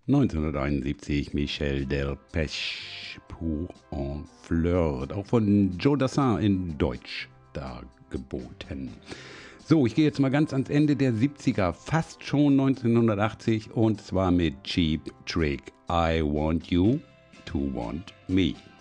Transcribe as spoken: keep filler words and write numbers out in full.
neunzehnhunderteinundsiebzig Michel Delpech, Pour en Flirt, auch von Joe Dassin in Deutsch dargeboten. So, ich gehe jetzt mal ganz ans Ende der siebziger, fast schon neunzehnhundertachtzig, und zwar mit Cheap Trick, I Want You to Want Me.